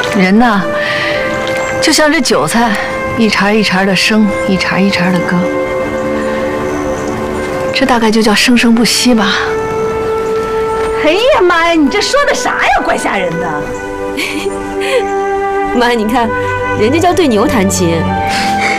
人呐，就像这韭菜，一茬一茬的生，一茬一茬的割，这大概就叫生生不息吧。 哎呀妈呀，你这说的啥呀？怪吓人的。 妈，你看，人家叫对牛弹琴。